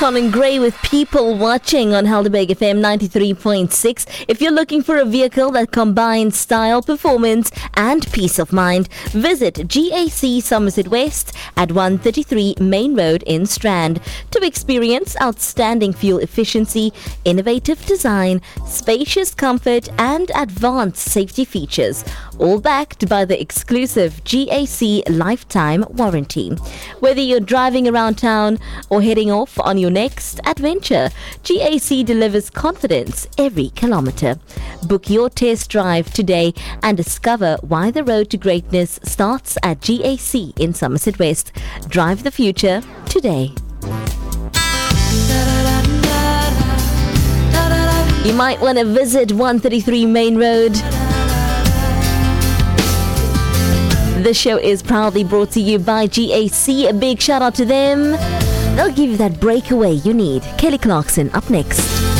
Colin Gray with People Watching on Helderberg FM 93.6. If you're looking for a vehicle that combines style, performance and peace of mind, visit GAC Somerset West at 133 Main Road in Strand to experience outstanding fuel efficiency, innovative design, spacious comfort and advanced safety features, all backed by the exclusive GAC lifetime warranty. Whether you're driving around town or heading off on your next adventure, GAC delivers confidence every kilometer. Book your test drive today and discover why the road to greatness starts at GAC in Somerset West. Drive the future today. You might want to visit 133 Main Road. This show is proudly brought to you by GAC. A big shout out to them. They'll give you that breakaway you need. Kelly Clarkson up next.